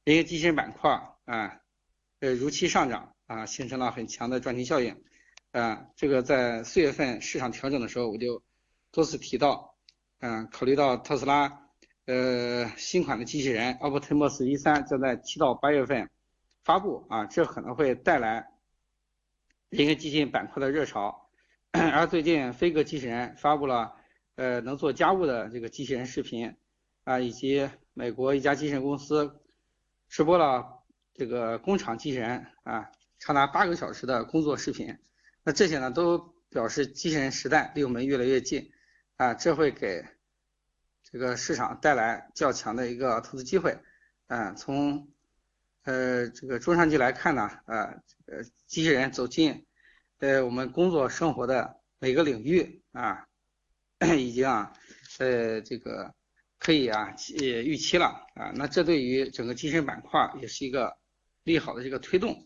人形机器人板块如期上涨形成了很强的赚钱效应这个在4月份市场调整的时候我就多次提到考虑到特斯拉新款的机器人 Optimus V3将在7到8月份发布这可能会带来人形机器人板块的热潮。而最近飞鸽机器人发布了能做家务的这个机器人视频以及美国一家机器人公司直播了这个工厂机器人长达8个小时的工作视频。那这些呢都表示机器人时代离我们越来越近这会给这个市场带来较强的一个投资机会从这个中长期来看呢机器人走进我们工作生活的每个领域已经这个可以预期了那这对于整个机器人板块也是一个利好的这个推动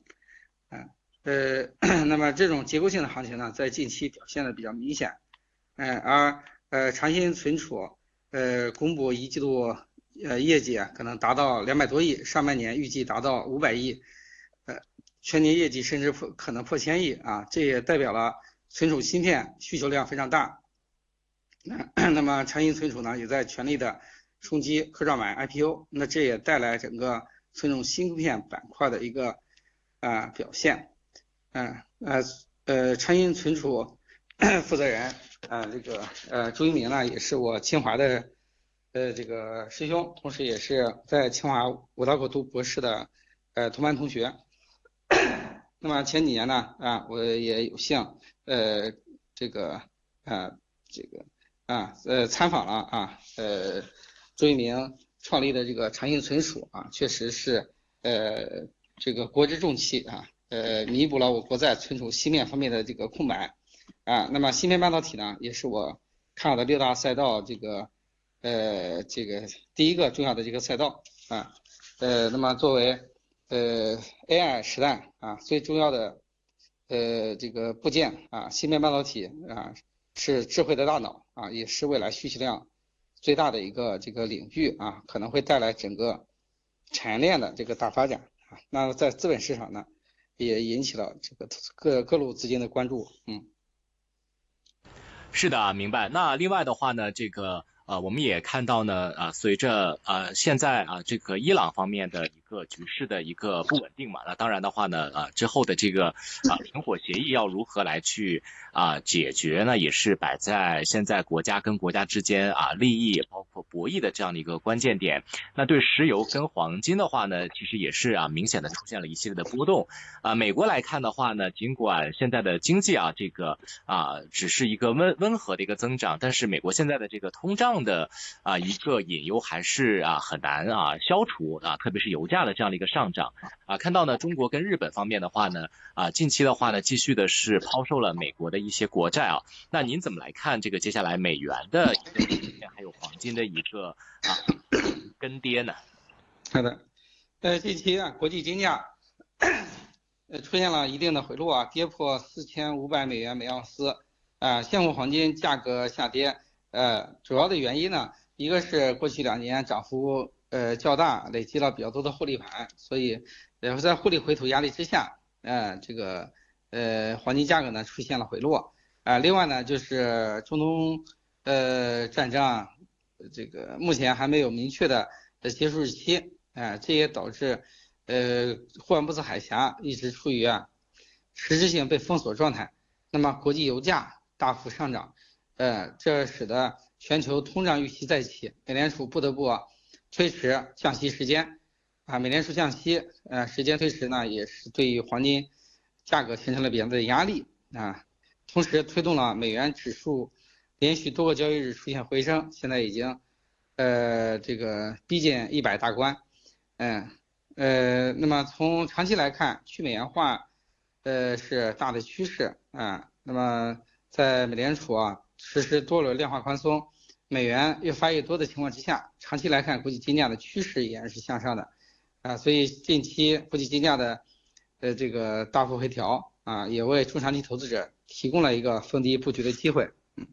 那么这种结构性的行情呢在近期表现的比较明显而长鑫存储公布一季度业绩可能达到200多亿，上半年预计达到500亿全年业绩甚至可能破1000亿这也代表了存储芯片需求量非常大那么长鑫存储呢也在全力的冲击科创板 IPO 那这也带来整个存储芯片板块的一个表现长鑫存储负责人这个朱一鸣呢也是我清华的这个师兄，同时也是在清华五道口读博士的同班同学。那么前几年呢我也有幸参访了朱一鸣创立的这个长鑫存储确实是这个国之重器弥补了我国在存储芯片方面的这个空白那么芯片半导体呢也是我看好的6大赛道这个第一个重要的这个赛道那么作为AI 时代最重要的这个部件芯片半导体是智慧的大脑也是未来需求量最大的一个这个领域可能会带来整个产业链的这个大发展那在资本市场呢也引起了这个各路资金的关注是的，明白。那另外的话呢，这个我们也看到呢随着现在这个伊朗方面的一个局势的一个不稳定嘛，那当然的话呢之后的这个停火协议要如何来去解决呢，也是摆在现在国家跟国家之间利益包括博弈的这样的一个关键点。那对石油跟黄金的话呢，其实也是明显的出现了一系列的波动美国来看的话呢，尽管现在的经济这个只是一个温和的一个增长，但是美国现在的这个通胀的一个隐忧还是很难消除特别是油价的这样的一个上涨看到呢中国跟日本方面的话呢近期的话呢继续的是抛售了美国的一些国债那您怎么来看这个接下来美元的一个还有黄金的一个跟跌呢？ 好的近期国际金价出现了一定的回落跌破4500美元每盎司现货黄金价格下跌主要的原因呢一个是过去2年涨幅较大，累积了比较多的获利盘，所以在获利回吐压力之下这个黄金价格呢出现了回落另外呢就是中东战争这个目前还没有明确的结束日期这也导致霍尔木兹海峡一直处于实质性被封锁状态，那么国际油价大幅上涨这使得全球通胀预期再起，美联储不得不推迟降息时间美联储降息时间推迟呢也是对于黄金价格形成了比较大的压力同时推动了美元指数连续多个交易日出现回升，现在已经这个逼近100大关那么从长期来看去美元化是大的趋势那么在美联储实施多轮量化宽松，美元越发越多的情况之下，长期来看国际金价的趋势依然是向上的所以近期国际金价的这个大幅回调也为中长期投资者提供了一个逢低布局的机会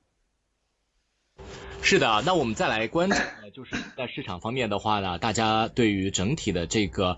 是的，那我们再来关注就是在市场方面的话呢，大家对于整体的这个